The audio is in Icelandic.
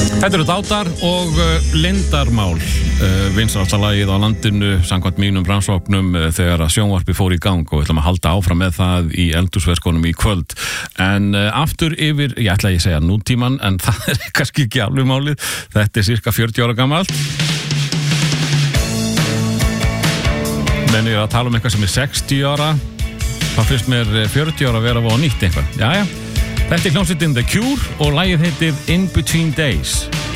Þetta eru Dátar og Lindarmál, vinsælasta lagið á landinu samkvæmt mínum rannsóknum þegar að sjónvarpi fór í gang og við ætlum að halda áfram með það í eldhúsverskonum í kvöld. En aftur yfir, ég ætla að segja nútíman, en það er kannski ekki alveg málið. Þetta er cirka 40 ára gamalt. Menn ég að tala um eitthvað sem er 60 ára. Það finnst mér 40 ára að vera á nýtt eitthvað. Jæja. Þetta er hljómsveitin The Cure og lagið heitir In Between Days.